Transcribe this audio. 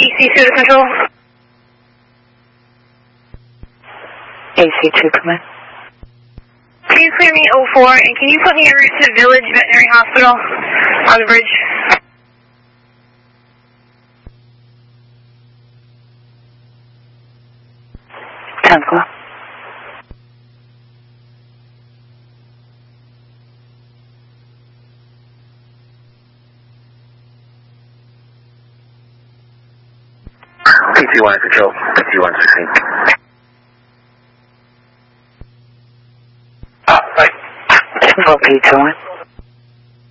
EC2 to control. AC2, come in. Can you clear me 04, and can you put me en route to Village Veterinary Hospital on the bridge? Tango. PT1 control, PT1 16. Right. Tango P2.